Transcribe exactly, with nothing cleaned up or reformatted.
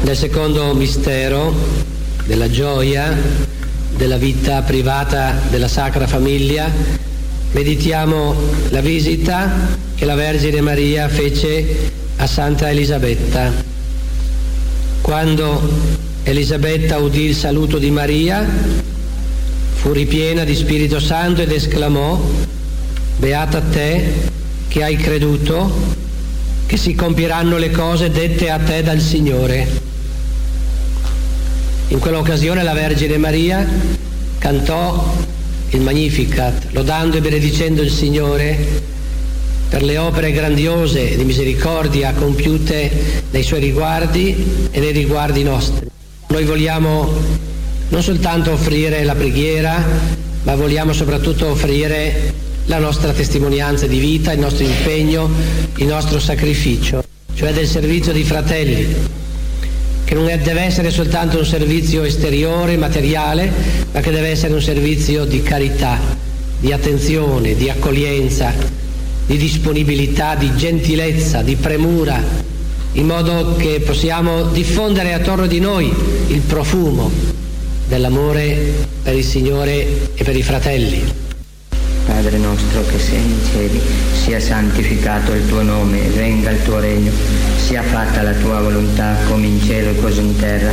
Nel secondo mistero della gioia della vita privata della Sacra Famiglia meditiamo la visita che la Vergine Maria fece a Santa Elisabetta. Quando Elisabetta udì il saluto di Maria, fu ripiena di Spirito Santo ed esclamò: beata te che hai creduto, che si compiranno le cose dette a te dal Signore. In quell'occasione la Vergine Maria cantò il Magnificat, lodando e benedicendo il Signore per le opere grandiose di misericordia compiute nei suoi riguardi e nei riguardi nostri. Noi vogliamo non soltanto offrire la preghiera, ma vogliamo soprattutto offrire la nostra testimonianza di vita, il nostro impegno, il nostro sacrificio, cioè del servizio dei fratelli, che non è, deve essere soltanto un servizio esteriore, materiale, ma che deve essere un servizio di carità, di attenzione, di accoglienza, di disponibilità, di gentilezza, di premura, in modo che possiamo diffondere attorno di noi il profumo dell'amore per il Signore e per i fratelli. Padre nostro che sei in cieli, sia santificato il tuo nome, venga il tuo regno, sia fatta la tua volontà come in cielo e così in terra.